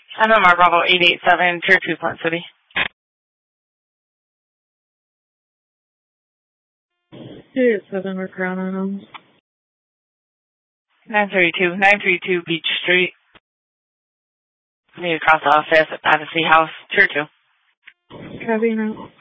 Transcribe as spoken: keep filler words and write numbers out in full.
I'm at Mar Bravo eight eight seven, Tier two, Plant City. eight eight seven, we're Crown on them. nine three two, nine three two Beach Street. Need to cross the office at Odyssey House, Tier two. Copy now.